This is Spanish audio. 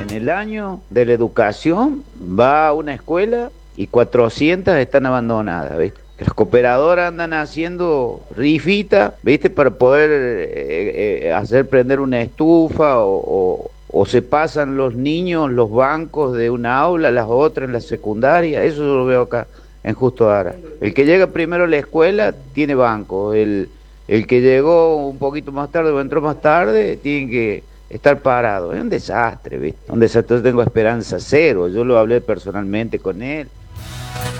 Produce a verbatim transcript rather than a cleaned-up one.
en el año de la educación va a una escuela y cuatrocientas están abandonadas, ¿viste? Los cooperadores andan haciendo rifita, ¿viste? Para poder eh, eh, hacer prender una estufa o, o, o se pasan los niños los bancos de una aula a las otras en la secundaria. Eso yo lo veo acá en Justo Ara. El que llega primero a la escuela tiene banco. El, el que llegó un poquito más tarde o entró más tarde tiene que estar parado. Es un desastre, ¿viste? Un desastre. Yo tengo esperanza cero. Yo lo hablé personalmente con él.